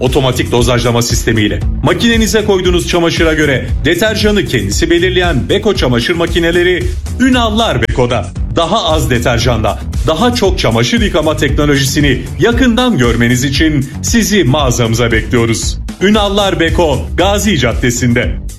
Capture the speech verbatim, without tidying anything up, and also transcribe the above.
Otomatik dozajlama sistemiyle. Makinenize koyduğunuz çamaşıra göre deterjanı kendisi belirleyen Beko çamaşır makineleri Ünallar Beko'da. Daha az deterjanda, daha çok çamaşır yıkama teknolojisini yakından görmeniz için sizi mağazamıza bekliyoruz. Ünallar Beko, Gazi Caddesi'nde.